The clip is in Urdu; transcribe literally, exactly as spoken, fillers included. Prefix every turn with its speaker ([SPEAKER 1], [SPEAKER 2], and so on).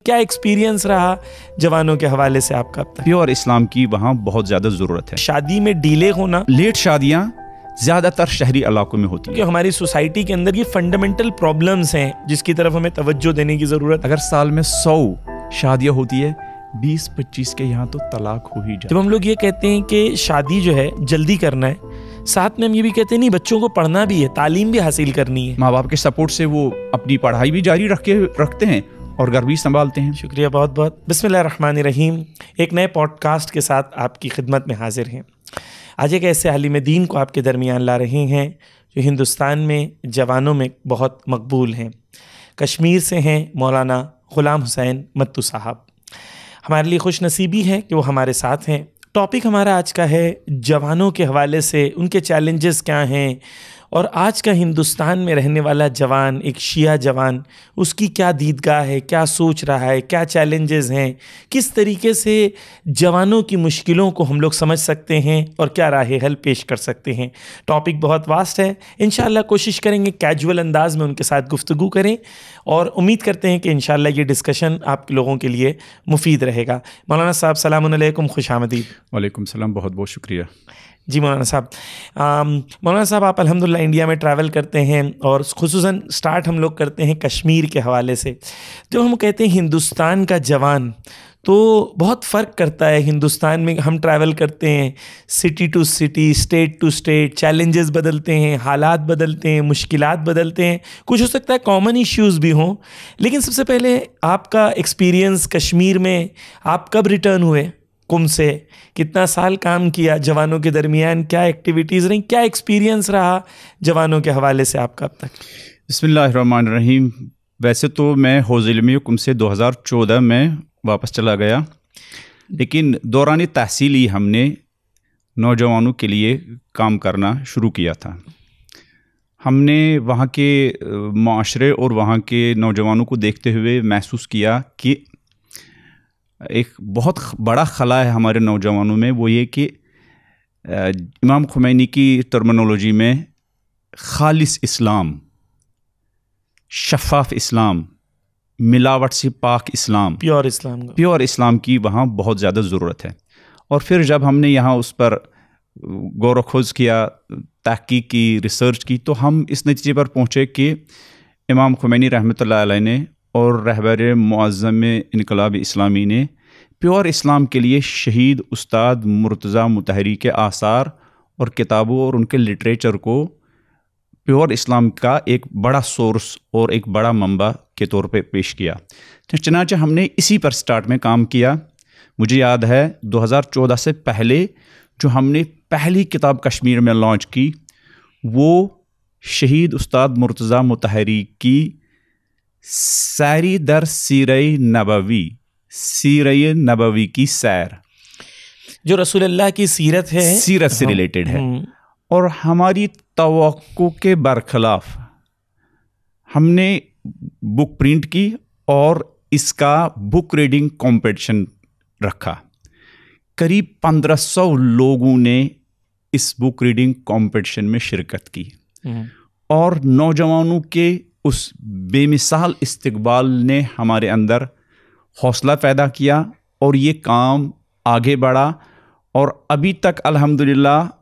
[SPEAKER 1] کیا ایکسپیرینس رہا جوانوں کے حوالے سے آپ کا اب تک؟
[SPEAKER 2] پیور اسلام کی وہاں بہت زیادہ ضرورت ہے.
[SPEAKER 1] شادی میں ڈیلے ہونا،
[SPEAKER 2] لیٹ شادیاں زیادہ تر شہری علاقوں میں ہوتی ہیں
[SPEAKER 1] کہ ہماری سوسائٹی کے اندر یہ فنڈامنٹل پرابلمس ہیں جس کی طرف ہمیں توجہ دینے کی ضرورت.
[SPEAKER 2] اگر سال میں سو شادیاں ہوتی ہے، بیس پچیس کے یہاں تو طلاق ہو ہی جائے.
[SPEAKER 1] جب ہم لوگ یہ کہتے ہیں کہ شادی جو ہے جلدی کرنا ہے، ساتھ میں ہم یہ بھی کہتے ہیں نہیں بچوں کو پڑھنا بھی ہے، تعلیم بھی حاصل کرنی ہے.
[SPEAKER 2] ماں باپ کے سپورٹ سے وہ اپنی پڑھائی بھی جاری رکھ کے رکھتے ہیں اور گھر بھی سنبھالتے ہیں.
[SPEAKER 1] شکریہ بہت بہت. بسم اللہ الرحمن الرحیم. ایک نئے پوڈ کاسٹ کے ساتھ آپ کی خدمت میں حاضر ہیں. آج ایک ایسے عالم دین کو آپ کے درمیان لا رہے ہیں جو ہندوستان میں جوانوں میں بہت مقبول ہیں. کشمیر سے ہیں مولانا غلام حسین متو صاحب. ہمارے لیے خوش نصیبی ہے کہ وہ ہمارے ساتھ ہیں. ٹاپک ہمارا آج کا ہے جوانوں کے حوالے سے ان کے چیلنجز کیا ہیں، اور آج کا ہندوستان میں رہنے والا جوان، ایک شیعہ جوان، اس کی کیا دیدگاہ ہے، کیا سوچ رہا ہے، کیا چیلنجز ہیں، کس طریقے سے جوانوں کی مشکلوں کو ہم لوگ سمجھ سکتے ہیں اور کیا راہ حل پیش کر سکتے ہیں. ٹاپک بہت واسٹ ہے. انشاءاللہ کوشش کریں گے کیجول انداز میں ان کے ساتھ گفتگو کریں، اور امید کرتے ہیں کہ انشاءاللہ یہ ڈسکشن آپ لوگوں کے لیے مفید رہے گا. مولانا صاحب السلام علیکم، خوش آمدید.
[SPEAKER 2] وعلیکم السلام، بہت بہت شکریہ.
[SPEAKER 1] جی مولانا صاحب، مولانا صاحب آپ الحمدللہ انڈیا میں ٹریول کرتے ہیں، اور خصوصاً سٹارٹ ہم لوگ کرتے ہیں کشمیر کے حوالے سے. جب ہم کہتے ہیں ہندوستان کا جوان، تو بہت فرق کرتا ہے. ہندوستان میں ہم ٹریول کرتے ہیں city to city, state to state, challenges بدلتے ہیں، حالات بدلتے ہیں، مشکلات بدلتے ہیں. کچھ ہو سکتا ہے کامن ایشوز بھی ہوں، لیکن سب سے پہلے آپ کا ایکسپیرینس کشمیر میں، آپ کب ریٹرن ہوئے کم سے، کتنا سال کام کیا جوانوں کے درمیان، کیا ایکٹیویٹیز رہیں، کیا ایکسپیرینس رہا جوانوں کے حوالے سے آپ کا اب تک؟
[SPEAKER 2] بسم اللہ الرحمن الرحیم. ویسے تو میں حوض علمی کم سے دو ہزار چودہ میں واپس چلا گیا، لیکن دوران تحصیلی ہم نے نوجوانوں کے لیے کام کرنا شروع کیا تھا. ہم نے وہاں کے معاشرے اور وہاں کے نوجوانوں کو دیکھتے ہوئے محسوس کیا کہ ایک بہت بڑا خلا ہے ہمارے نوجوانوں میں. وہ یہ کہ امام خمینی کی ٹرمنالوجی میں خالص اسلام، شفاف اسلام، ملاوٹ سے پاک اسلام،
[SPEAKER 1] پیور اسلام
[SPEAKER 2] پیور اسلام کی وہاں بہت زیادہ ضرورت ہے. اور پھر جب ہم نے یہاں اس پر غور و خوض کیا، تحقیق کی، ریسرچ کی، تو ہم اس نتیجے پر پہنچے کہ امام خمینی رحمۃ اللہ علیہ نے اور رہبر معظم انقلاب اسلامی نے پیور اسلام کے لیے شہید استاد مرتضیٰ مطہری کے آثار اور کتابوں اور ان کے لٹریچر کو پیور اسلام کا ایک بڑا سورس اور ایک بڑا منبع کے طور پہ پیش کیا. چنانچہ ہم نے اسی پر سٹارٹ میں کام کیا. مجھے یاد ہے دو ہزار چودہ سے پہلے جو ہم نے پہلی کتاب کشمیر میں لانچ کی، وہ شہید استاد مرتضیٰ مطہری کی سیری در سیرہ نبوی، سیرہ نبوی کی سیر،
[SPEAKER 1] جو رسول اللہ کی سیرت ہے،
[SPEAKER 2] سیرت سے ریلیٹڈ ہے. اور ہماری توقع کے برخلاف ہم نے بک پرنٹ کی اور اس کا بک ریڈنگ کمپٹیشن رکھا. قریب پندرہ سو لوگوں نے اس بک ریڈنگ کمپٹیشن میں شرکت کی، اور نوجوانوں کے اس بے مثال استقبال نے ہمارے اندر حوصلہ پیدا کیا، اور یہ کام آگے بڑھا. اور ابھی تک الحمدللہ